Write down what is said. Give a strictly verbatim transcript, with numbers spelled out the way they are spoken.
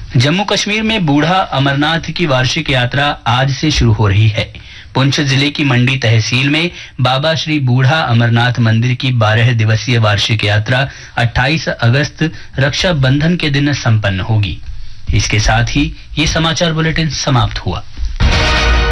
जम्मू कश्मीर में बूढ़ा अमरनाथ की वार्षिक यात्रा आज से शुरू हो रही है। पुंछ जिले की मंडी तहसील में बाबा श्री बूढ़ा अमरनाथ मंदिर की बारह दिवसीय वार्षिक यात्रा अट्ठाईस अगस्त रक्षा बंधन के दिन संपन्न होगी। इसके साथ ही ये समाचार बुलेटिन समाप्त हुआ।